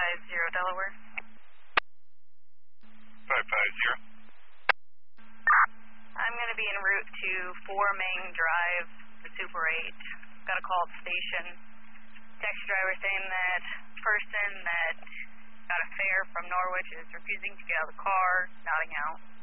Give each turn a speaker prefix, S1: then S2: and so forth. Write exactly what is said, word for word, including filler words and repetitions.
S1: five zero Delaware.
S2: five five zero.
S1: I'm going to be en route to four Main Drive, the Super eight. Got a call at the station. Taxi driver saying that person that got a fare from Norwich is refusing to get out of the car, nodding out.